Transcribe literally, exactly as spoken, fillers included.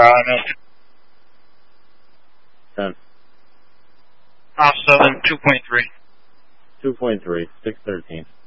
I missed it. ten. Off seven, two point three. two point three, six thirteen.